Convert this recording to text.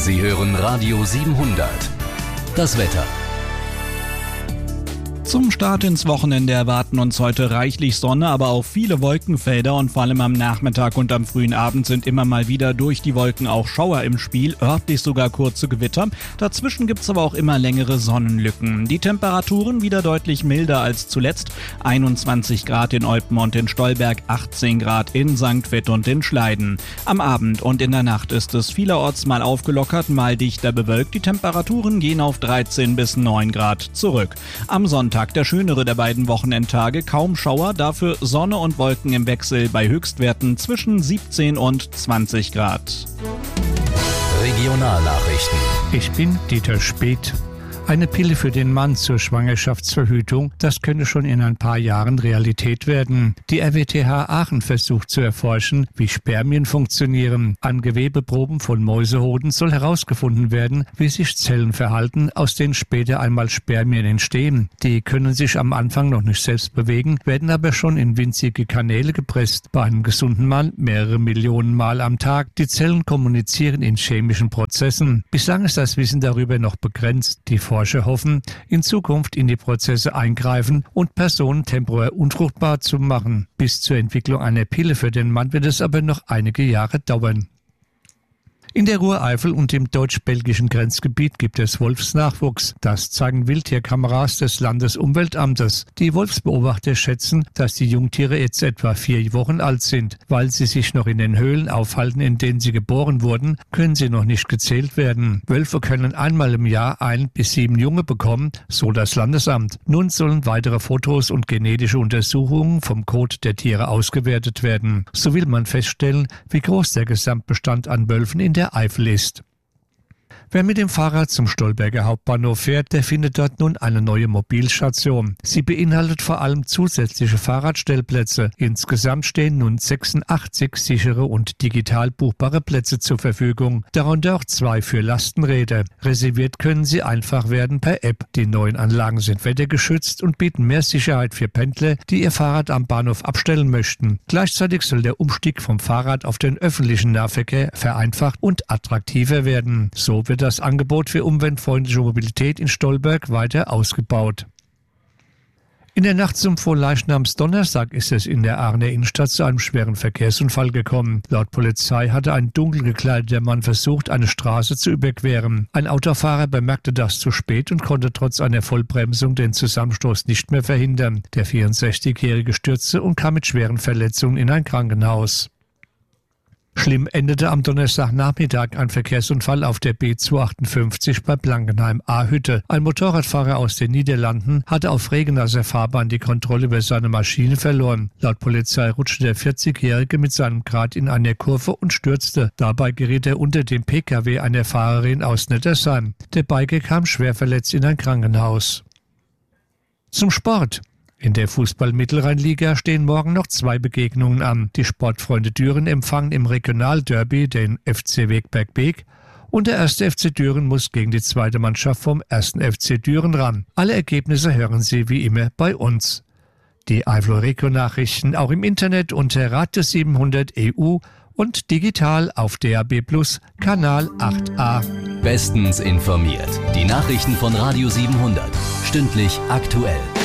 Sie hören Radio 700. Das Wetter. Zum Start ins Wochenende erwarten uns heute reichlich Sonne, aber auch viele Wolkenfelder und vor allem am Nachmittag und am frühen Abend sind immer mal wieder durch die Wolken auch Schauer im Spiel, örtlich sogar kurze Gewitter. Dazwischen gibt's aber auch immer längere Sonnenlücken. Die Temperaturen wieder deutlich milder als zuletzt. 21 Grad in Eupen und in Stolberg, 18 Grad in St. Vith und in Schleiden. Am Abend und in der Nacht ist es vielerorts mal aufgelockert, mal dichter bewölkt. Die Temperaturen gehen auf 13 bis 9 Grad zurück. Am Sonntag der schönere der beiden Wochenendtage, kaum Schauer, dafür Sonne und Wolken im Wechsel bei Höchstwerten zwischen 17 und 20 Grad. Regionalnachrichten. Ich bin Dieter Speth. Eine Pille für den Mann zur Schwangerschaftsverhütung, das könnte schon in ein paar Jahren Realität werden. Die RWTH Aachen versucht zu erforschen, wie Spermien funktionieren. An Gewebeproben von Mäusehoden soll herausgefunden werden, wie sich Zellen verhalten, aus denen später einmal Spermien entstehen. Die können sich am Anfang noch nicht selbst bewegen, werden aber schon in winzige Kanäle gepresst. Bei einem gesunden Mann mehrere Millionen Mal am Tag. Die Zellen kommunizieren in chemischen Prozessen. Bislang ist das Wissen darüber noch begrenzt. Die Forscher hoffen, in Zukunft in die Prozesse eingreifen und Personen temporär unfruchtbar zu machen. Bis zur Entwicklung einer Pille für den Mann wird es aber noch einige Jahre dauern. In der Ruhr-Eifel und im deutsch-belgischen Grenzgebiet gibt es Wolfsnachwuchs. Das zeigen Wildtierkameras des Landesumweltamtes. Die Wolfsbeobachter schätzen, dass die Jungtiere jetzt etwa 4 Wochen alt sind. Weil sie sich noch in den Höhlen aufhalten, in denen sie geboren wurden, können sie noch nicht gezählt werden. Wölfe können einmal im Jahr 1 bis 7 Junge bekommen, so das Landesamt. Nun sollen weitere Fotos und genetische Untersuchungen vom Kot der Tiere ausgewertet werden. So will man feststellen, wie groß der Gesamtbestand an Wölfen in der Eifel ist. Wer mit dem Fahrrad zum Stolberger Hauptbahnhof fährt, der findet dort nun eine neue Mobilstation. Sie beinhaltet vor allem zusätzliche Fahrradstellplätze. Insgesamt stehen nun 86 sichere und digital buchbare Plätze zur Verfügung, darunter auch 2 für Lastenräder. Reserviert können sie einfach werden per App. Die neuen Anlagen sind wettergeschützt und bieten mehr Sicherheit für Pendler, die ihr Fahrrad am Bahnhof abstellen möchten. Gleichzeitig soll der Umstieg vom Fahrrad auf den öffentlichen Nahverkehr vereinfacht und attraktiver werden. So wird das Angebot für umweltfreundliche Mobilität in Stolberg weiter ausgebaut. In der Nacht zum Fronleichnamsdonnerstag ist es in der Aachener Innenstadt zu einem schweren Verkehrsunfall gekommen. Laut Polizei hatte ein dunkel gekleideter Mann versucht, eine Straße zu überqueren. Ein Autofahrer bemerkte das zu spät und konnte trotz einer Vollbremsung den Zusammenstoß nicht mehr verhindern. Der 64-Jährige stürzte und kam mit schweren Verletzungen in ein Krankenhaus. Schlimm endete am Donnerstagnachmittag ein Verkehrsunfall auf der B258 bei Blankenheim-Ahütte. Ein Motorradfahrer aus den Niederlanden hatte auf Regenasser Fahrbahn die Kontrolle über seine Maschine verloren. Laut Polizei rutschte der 40-Jährige mit seinem Kart in eine Kurve und stürzte. Dabei geriet er unter dem Pkw einer Fahrerin aus Nettersheim. Der Biker kam schwer verletzt in ein Krankenhaus. Zum Sport. In der Fußball-Mittelrheinliga stehen morgen noch 2 Begegnungen an. Die Sportfreunde Düren empfangen im Regionalderby den FC Wegberg-Beek und der 1. FC Düren muss gegen die zweite Mannschaft vom 1. FC Düren ran. Alle Ergebnisse hören Sie wie immer bei uns. Die Eifel Region-Nachrichten auch im Internet unter Radio 700 EU und digital auf DAB+ Kanal 8a. Bestens informiert. Die Nachrichten von Radio 700. Stündlich aktuell.